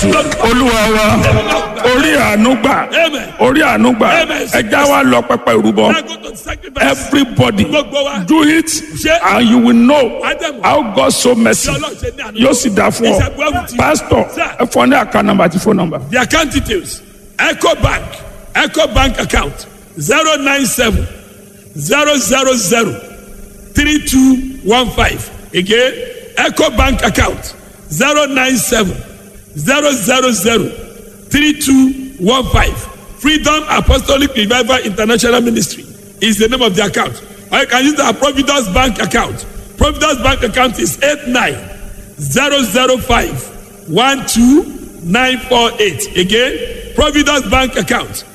Jésù Olúwa wa. Orí àánú gbà. Amen. Orí àánú gbà. Amen. Ẹja wa lọ pẹpẹ ìrúbọ. Now go to the sacrifice. Everybody Gbogbo wa. do it Ṣé. and you will know Adamu. how God so mercy. Ṣé Ọlọ́run ṣe ní àná? Yóò sì dá fún ọ. Ìṣàgbọ́ ẹ̀wù ti. Pastor, Sir. ẹ fọ ní account number àti phone number. The account details. Eco Bank account 097 000 3215. Again, Eco Bank account 097 000 3215. Freedom Apostolic Revival International Ministry is the name of the account. Or you can use the Providence Bank account. Providence Bank account is 890051298. Again, Providence Bank account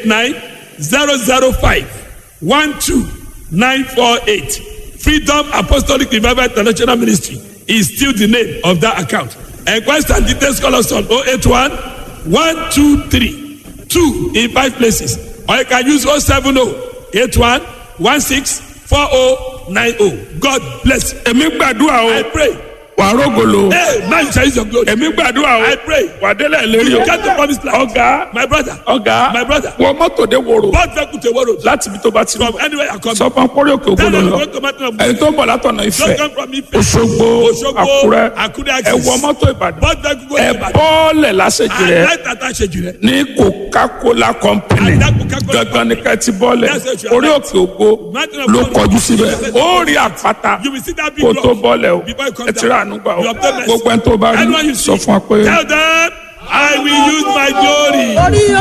890051298. Freedom Apostolic Revival International Ministry is still the name of that account. Enquest and details call us on 081 123 2 in 5 places. Or you can use 070 81 16 4090. God bless. Èmi gbàdúrà o. I pray. Wà rógolo. Hey, now you shall use your glory. Èmi gbàdúrà o. I pray. Wà délẹ̀ lérí You o. get the promised land. Ọ̀gá. My brother. Ọ̀gá. My brother. Wọ mọ́tò dé wòrò. Both vehicle to Woro. Láti ibi tó bá ti From rú. anywhere you come. Sọ fún akórí òkè Tell ògbóló them lọ. go to Mountain of Ẹni tó ń bọ̀ látọ̀nà Just Ifẹ̀. come from Ife. Òṣogbo. Àkúrẹ́. Akure Ẹ access. wọ mọ́tò Ìbàdàn. Both vehicle go Ẹ to Ibadan. bọ́ọ̀lẹ̀ lásèjì I rẹ̀ like that aṣeju rẹ. ní Coca-Cola company. And that Coca-Cola Gangan ni ká ti bọ́ọ̀lẹ̀. That's what you are Orí right. òkè ògbó Mountain of ló God. kọjú síbẹ̀. Ó rí àpáta You will see that big kó rock. tó bọ́ọ̀lẹ̀ o. Before you come Ẹ ti rà down. ànú gbà o. You obtain mercy. Gbogbo ẹni tó bá rí Anyone you sọ see, fún wa pé. tell them, I will use my glory.